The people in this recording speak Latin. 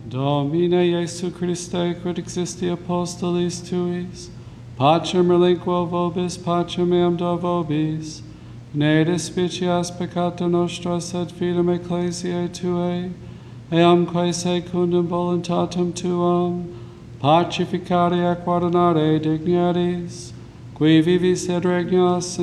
Domine Iesu Christe, quid existi apostolis tuis, pacem relinquo vobis, pacem meam do vobis, ne despicias peccata nostra, sed fidem ecclesiae tuae, eamque secundum voluntatem tuam, pacificare ac guardare dignities, qui vivis et regnas